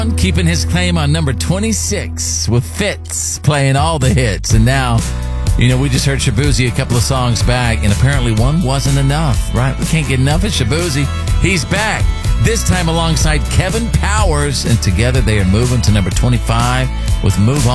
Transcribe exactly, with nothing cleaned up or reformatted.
keeping his claim on number twenty-six with Fitz playing all the hits. And now, you know, we just heard Shaboozey a couple of songs back, and apparently one wasn't enough, right? We can't get enough of Shaboozey. He's back, this time alongside Kevin Powers, and together they are moving to number twenty-five with Move On.